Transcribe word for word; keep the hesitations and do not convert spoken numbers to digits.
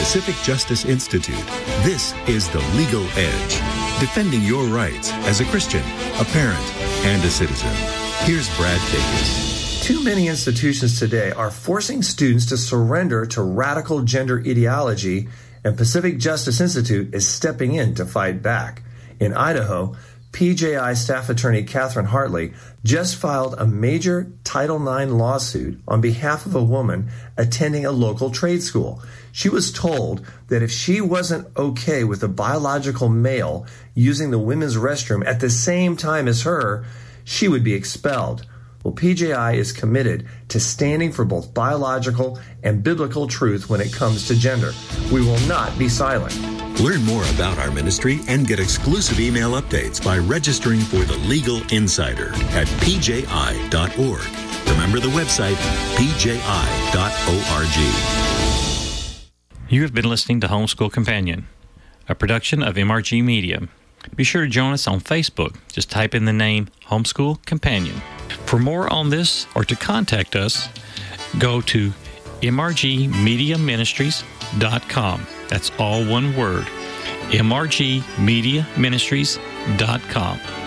Pacific Justice Institute, this is The Legal Edge, defending your rights as a Christian, a parent, and a citizen. Here's Brad Dacus. Too many institutions today are forcing students to surrender to radical gender ideology, and Pacific Justice Institute is stepping in to fight back. In Idaho, P J I staff attorney Catherine Hartley just filed a major Title nine lawsuit on behalf of a woman attending a local trade school. She was told that if she wasn't okay with a biological male using the women's restroom at the same time as her, she would be expelled. Well, P J I is committed to standing for both biological and biblical truth when it comes to gender. We will not be silent. Learn more about our ministry and get exclusive email updates by registering for the Legal Insider at p j i dot org. Remember the website, p j i dot org. You have been listening to Homeschool Companion, a production of M R G Media. Be sure to join us on Facebook. Just type in the name Homeschool Companion. For more on this or to contact us, go to m r g media ministries dot com. That's all one word, m r g media ministries dot com.